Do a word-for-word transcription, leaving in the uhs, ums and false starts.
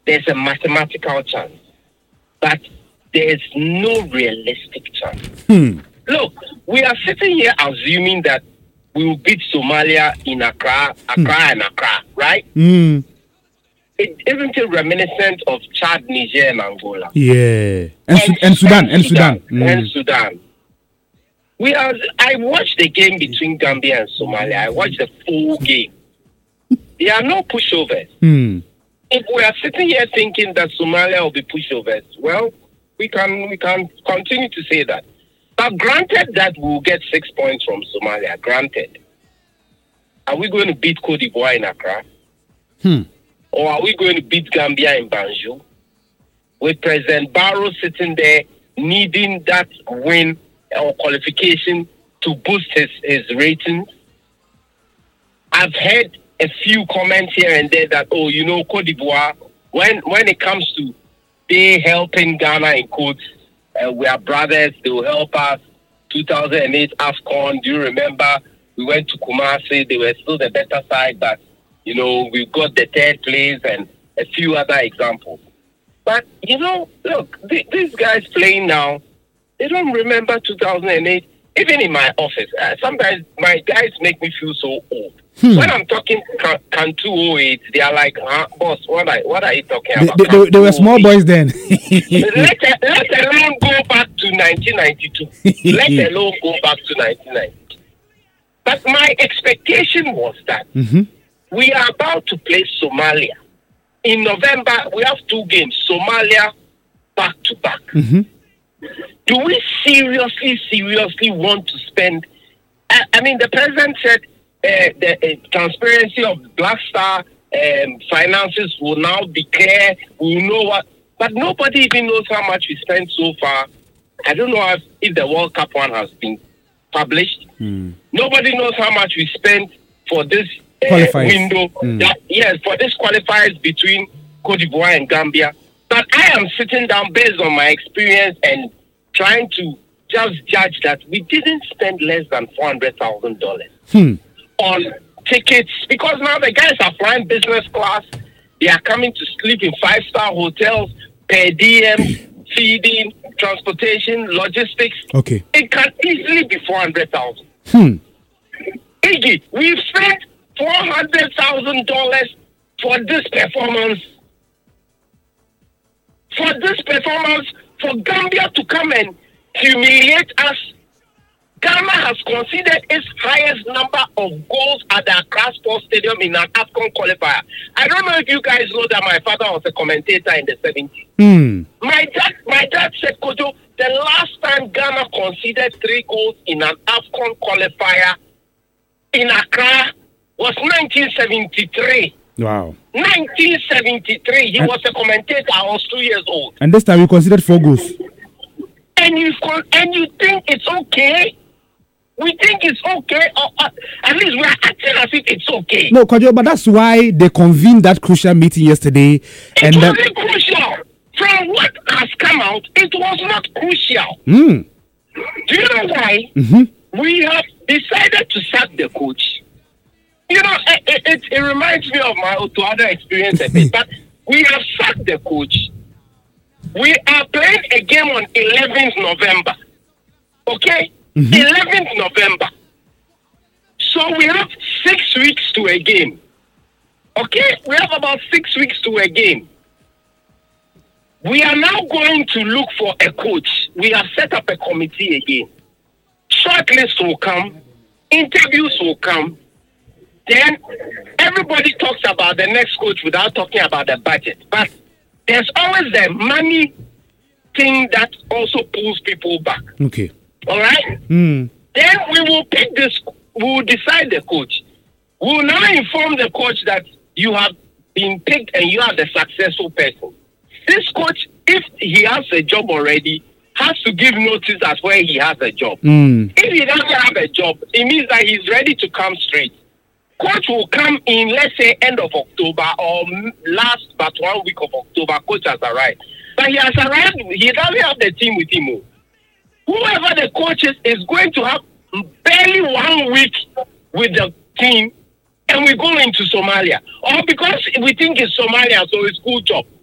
there's a mathematical chance, but there's no realistic chance. Hmm. Look, we are sitting here assuming that we will beat Somalia in Accra, Accra Hmm. and Accra, right? Hmm. It isn't it reminiscent of Chad, Niger, and Angola. Yeah. And, Su- and Sudan. And Sudan. And Mm. Sudan. We are. I watched the game between Gambia and Somalia. I watched the full game. There are no pushovers. Hmm. If we are sitting here thinking that Somalia will be pushovers, well, we can we can continue to say that. But granted that we will get six points from Somalia, granted, are we going to beat Cote d'Ivoire in Accra? Hmm. Or are we going to beat Gambia in Banjul? With President Barrow sitting there needing that win or qualification to boost his, his ratings? I've heard a few comments here and there that, oh, you know, Cote d'Ivoire, when, when it comes to they helping Ghana in quotes, uh, we are brothers, they will help us. two thousand eight AFCON, do you remember? We went to Kumasi, they were still the better side, but you know, we got the third place and a few other examples. But, you know, look, th- these guys playing now, they don't remember two thousand eight. Even in my office, uh, sometimes my guys make me feel so old. Hmm. When I'm talking Can, can two oh eight, they are like, huh, boss, what are, what are you talking They, about? they, they, they were small boys then. let, let alone go back to nineteen ninety-two. Let alone go back to nineteen ninety-two. But my expectation was that Mm-hmm. we are about to play Somalia. In November, we have two games, Somalia back to back. Mm-hmm. Do we seriously, seriously want to spend? I, I mean, the president said uh, the uh, transparency of Black Star um, finances will now be clear. We will know what, but nobody even knows how much we spent so far. I don't know if, if the World Cup one has been published. Mm. Nobody knows how much we spent for this uh, Qualifiers. window. Mm. That, yes, for this qualifiers between Cote d'Ivoire and Gambia. But I am sitting down based on my experience and trying to just judge that we didn't spend less than four hundred thousand dollars Hmm. on tickets, because now the guys are flying business class. They are coming to sleep in five-star hotels, per diem, feeding, transportation, logistics. Okay. It can easily be four hundred thousand Hmm. dollars. Iggy, we've spent four hundred thousand dollars for this performance. For this performance, for Gambia to come and humiliate us. Ghana has conceded its highest number of goals at the Accra Sports Stadium in an AFCON qualifier. I don't know if you guys know that my father was a commentator in the seventies. Hmm. My dad, my dad said, Kojo, the last time Ghana conceded three goals in an AFCON qualifier in Accra was nineteen seventy-three. Wow. nineteen seventy-three. He And- was a commentator. I was two years old. And this time we considered four goals. And you con- and you think it's okay? We think it's okay, or uh, at least we're acting as if it's okay. No, Kojo, but that's why they convened that crucial meeting yesterday. It and then, wasn't crucial. From what has come out, it was not crucial. Hmm. Do you know why? Mm-hmm. We have decided to sack the coach. You know, it, it, it, it reminds me of my other experience a bit, but we have sacked the coach. We are playing a game on eleventh November. Okay? Mm-hmm. eleventh November. So we have six weeks to a game. Okay? We have about six weeks to a game. We are now going to look for a coach. We have set up a committee again. Shortlists will come. Interviews will come. Then everybody talks about the next coach without talking about the budget. But there's always the money thing that also pulls people back. Okay. All right? Hmm. Then we will pick this, we will decide the coach. We will now inform the coach that you have been picked and you are the successful person. This coach, if he has a job already, has to give notice as where he has a job. Hmm. If he doesn't have a job, it means that he's ready to come straight. Coach will come in, let's say, end of October or last but one week of October. Coach has arrived. But he has arrived, he doesn't have the team with him. Whoever the coach is, is going to have barely one week with the team, and we go into Somalia. Or because we think it's Somalia, so it's cool job.